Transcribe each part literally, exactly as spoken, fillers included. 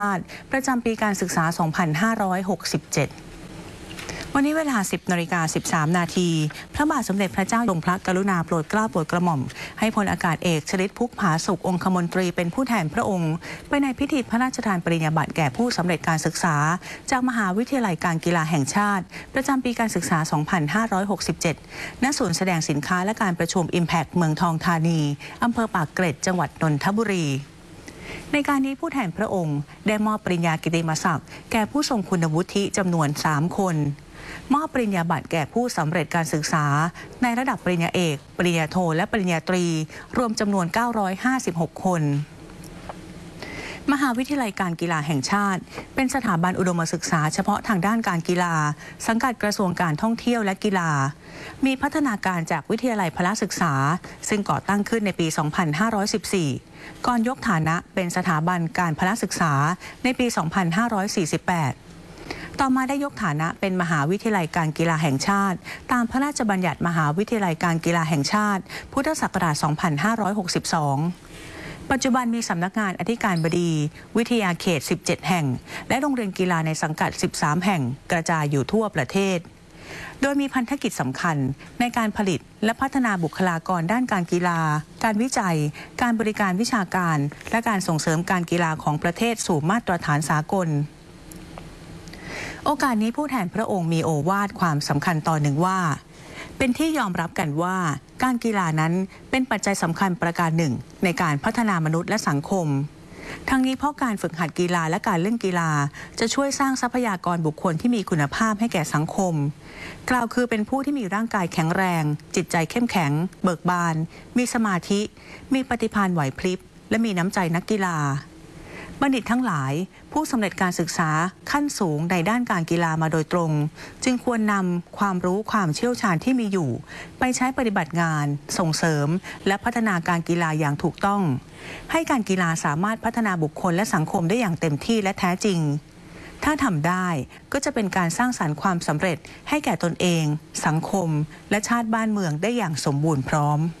ประจำปีการศึกษา สองพันห้าร้อยหกสิบเจ็ด วันนี้เวลา สิบนาฬิกาสิบสามนาที พระบาทสมเด็จพระเจ้าทรงพระกรุณาโปรดเกล้าโปรดกระหม่อมให้พลอากาศเอกชลิต พุกผาสุกองคมนตรีเป็นผู้แทนพระองค์ไปในพิธีพระราชทานปริญญาบัตรแก่ผู้สำเร็จการศึกษาจากมหาวิทยาลัยการกีฬาแห่งชาติประจำปีการศึกษา สองพันห้าร้อยหกสิบเจ็ด ณ ศูนย์แสดงสินค้าและการประชุม Impact เมืองทองธานีอำเภอปากเกร็ดจังหวัดนนทบุรีในการนี้ผู้แทนพระองค์ได้มอบปริญญากิตติมศักดิ์แก่ผู้ทรงคุณวุฒิจำนวนสามคนมอบปริญญาบัตรแก่ผู้สำเร็จการศึกษาในระดับปริญญาเอกปริญญาโทและปริญญาตรีรวมจำนวนเก้าร้อยห้าสิบหกคนมหาวิทยาลัยการกีฬาแห่งชาติเป็นสถาบันอุดมศึกษาเฉพาะทางด้านการกีฬาสังกัดกระทรวงการท่องเที่ยวและกีฬามีพัฒนาการจากวิทยาลัยพละศึกษาซึ่งก่อตั้งขึ้นในปี สองพันห้าร้อยสิบสี่ ก่อนยกฐานะเป็นสถาบันการพละศึกษาในปี สองพันห้าร้อยสี่สิบแปด ต่อมาได้ยกฐานะเป็นมหาวิทยาลัยการกีฬาแห่งชาติตามพระราชบัญญัติมหาวิทยาลัยการกีฬาแห่งชาติพุทธศักราช สองพันห้าร้อยหกสิบสอง ปัจจุบันมีสำนักงานอธิการบดีวิทยาเขต สิบเจ็ด แห่งและโรงเรียนกีฬาในสังกัด สิบสาม แห่งกระจายอยู่ทั่วประเทศโดยมีพันธกิจสำคัญในการผลิตและพัฒนาบุคลากรด้านการกีฬาการวิจัยการบริการวิชาการและการส่งเสริมการกีฬาของประเทศสู่มาตรฐานสากลโอกาสนี้ผู้แทนพระองค์มีโอวาทความสำคัญตอนหนึ่งว่าเป็นที่ยอมรับกันว่าการกีฬานั้นเป็นปัจจัยสำคัญประการหนึ่งในการพัฒนามนุษย์และสังคมทั้งนี้เพราะการฝึกหัดกีฬาและการเล่นกีฬาจะช่วยสร้างทรัพยากรบุคคลที่มีคุณภาพให้แก่สังคมกล่าวคือเป็นผู้ที่มีร่างกายแข็งแรงจิตใจเข้มแข็งเบิกบานมีสมาธิมีปฏิภาณไหวพริบและมีน้ำใจนักกีฬาบัณฑิตทั้งหลายผู้สำเร็จการศึกษาขั้นสูงในด้านการกีฬามาโดยตรงจึงควรนำความรู้ความเชี่ยวชาญที่มีอยู่ไปใช้ปฏิบัติงานส่งเสริมและพัฒนาการกีฬาอย่างถูกต้องให้การกีฬาสามารถพัฒนาบุคคลและสังคมได้อย่างเต็มที่และแท้จริงถ้าทำได้ก็จะเป็นการสร้างสรรค์ความสำเร็จให้แก่ตนเองสังคมและชาติบ้านเมืองได้อย่างสมบูรณ์พร้อม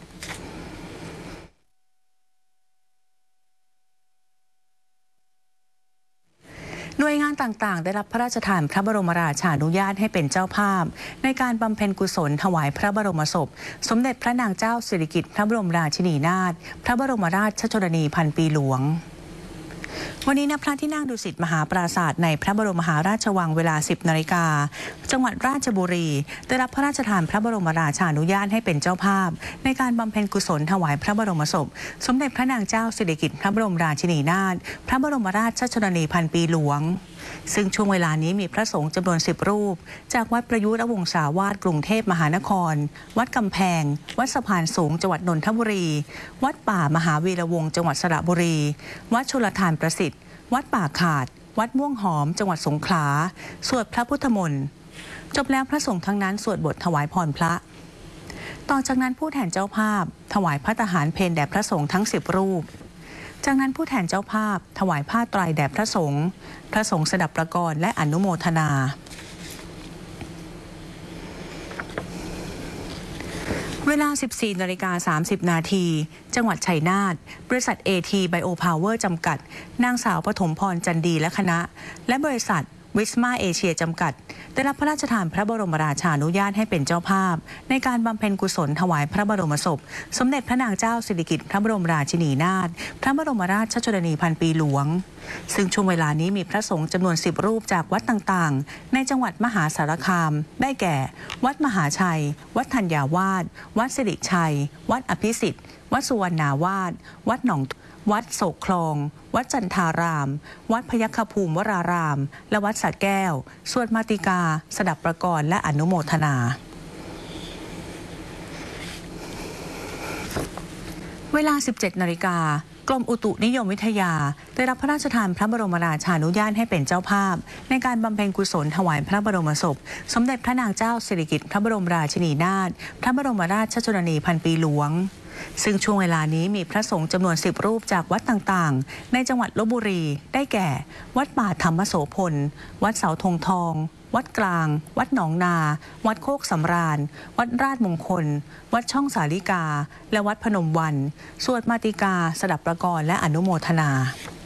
หน่วยงานต่างๆได้รับพระราชทานพระบรมราชานุญาตให้เป็นเจ้าภาพในการบำเพ็ญกุศลถวายพระบรมศพสมเด็จพระนางเจ้าสิริกิติ์พระบรมราชินีนาถพระบรมราชชนนีพันปีหลวงวันนี้ณพระที่นั่งดุสิตมหาปราสาทในพระบรมมหาราชวังเวลา สิบนาฬิกาจังหวัดราชบุรีได้รับพระราชทานพระบรมราชานุญาตให้เป็นเจ้าภาพในการบำเพ็ญกุศลถวายพระบรมศพสมเด็จพระนางเจ้าสิริกิติ์พระบรมราชินีนาถพระบรมราชชนนีพันปีหลวงซึ่งช่วงเวลานี้มีพระสงฆ์จำนวนสิบรูปจากวัดประยุทธ์วงศาวาสกรุงเทพมหานครวัดกำแพงวัดสะพานสูงจังหวัดนนทบุรีวัดป่ามหาวีระวงศ์จังหวัดสระบุรีวัดชลทานประสิทธิ์วัดป่าขาดวัดม่วงหอมจังหวัดสงขลาสวดพระพุทธมนต์จบแล้วพระสงฆ์ทั้งนั้นสวดบทถวายพรพระต่อจากนั้นผู้แทนเจ้าภาพถวายพระทหารเพลแด่พระสงฆ์ทั้งสิบรูปจากนั้นผู้แทนเจ้าภาพถวายผ้าไตรแด่พระสงฆ์พระสงฆ์สดับประกรณ์และอนุโมทนาเวลา สิบสี่นาฬิกาสามสิบนาทีจังหวัดชัยนาทบริษัท เอ ที Biopower จำกัดนางสาวปฐมพรจันดีและคณะและบริษัทวิสมาเอเชียจำกัดได้รับพระราชทานพระบรมราชานุญาตให้เป็นเจ้าภาพในการบำเพ็ญกุศลถวายพระบรมศพสมเด็จพระนางเจ้าสิริกิติ์พระบรมราชินีนาถพระบรมราชชนนีพันปีหลวงซึ่งช่วงเวลานี้มีพระสงฆ์จำนวนสิบรูปจากวัดต่างๆในจังหวัดมหาสารคามได้แก่วัดมหาชัยวัดธัญญาวาสวัดสิริชัยวัดอภิสิทธิ์วัดสุวรรณาวาสวัดหนองวัดโศกคลองวัดจันทารามวัดพยัคฆภูมิวรารามและวัดสระแก้วสวดมาติกาสดับประกรณ์และอนุโมทนาเวลา สิบเจ็ดนาฬิกากรมอุตุนิยมวิทยาได้รับพระราชทานพระบรมราชานุญาตให้เป็นเจ้าภาพในการบำเพ็ญกุศลถวายพระบรมศพสมเด็จพระนางเจ้าสิริกิติ์พระบรมราชินีนาถพระบรมราชชนนีพันปีหลวงซึ่งช่วงเวลานี้มีพระสงฆ์จำนวนสิบรูปจากวัดต่างๆในจังหวัดลพบุรีได้แก่วัดป่าธรรมโสพลวัดเสาธงทองวัดกลางวัดหนองนาวัดโคกสำราญวัดราชมงคลวัดช่องสาลิกาและวัดพนมวันสวดมาติกาสดับประกรณ์และอนุโมทนา